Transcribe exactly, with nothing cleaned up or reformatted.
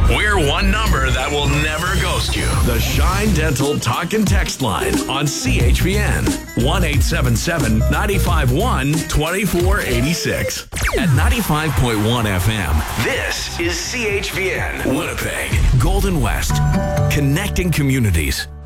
We're one number that will never ghost you. The Shine Dental Talk and Text Line on C H V N. one eight seven seven, nine five one, two four eight six. At ninety-five point one F M, this is C H V N. Winnipeg, Golden West. Connecting communities.